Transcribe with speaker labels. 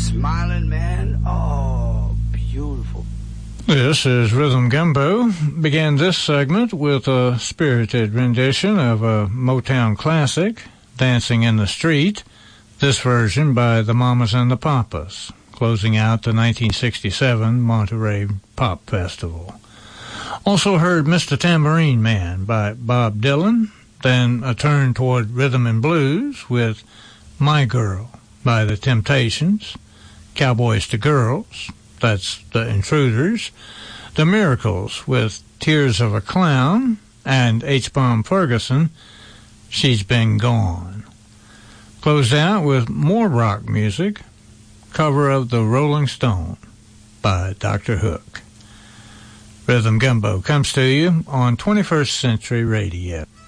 Speaker 1: smiling, man. Oh, beautiful.
Speaker 2: This is Rhythm Gumbo. Began this segment with a spirited rendition of a Motown classic, Dancing in the Street, this version by the Mamas and the Papas, closing out the 1967 Monterey Pop Festival. Also heard Mr. Tambourine Man by Bob Dylan, then a turn toward rhythm and blues with My Girl by the Temptations, Cowboys to Girls, that's the Intruders, The Miracles with Tears of a Clown, and H-Bomb Ferguson, She's Been Gone. Closed out with more rock music, cover of The Rolling Stone by Dr. Hook. Rhythm Gumbo comes to you on 21st Century Radio.